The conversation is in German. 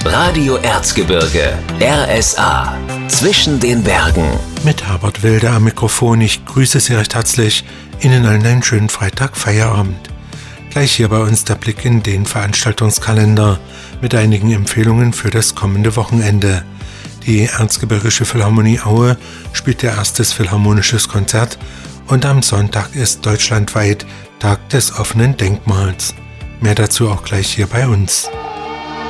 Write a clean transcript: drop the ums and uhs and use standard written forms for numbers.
Radio Erzgebirge, RSA, zwischen den Bergen. Mit Herbert Wilde am Mikrofon. Ich grüße Sie recht herzlich. Ihnen allen einen schönen Freitag, Feierabend. Gleich hier bei uns der Blick in den Veranstaltungskalender mit einigen Empfehlungen für das kommende Wochenende. Die Erzgebirgische Philharmonie Aue spielt ihr erstes philharmonisches Konzert und am Sonntag ist deutschlandweit Tag des offenen Denkmals. Mehr dazu auch gleich hier bei uns.